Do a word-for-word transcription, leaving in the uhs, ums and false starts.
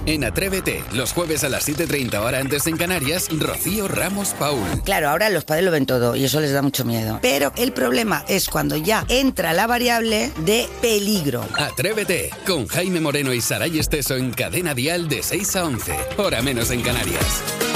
En Atrévete, los jueves a las siete y treinta hora antes en Canarias, Rocío Ramos Paul. Claro, ahora los padres lo ven todo y eso les da mucho miedo. Pero el problema es cuando ya entra la variable de peligro. Atrévete, con Jaime Moreno y Saray Esteso en Cadena Dial de seis a once, hora menos en Canarias.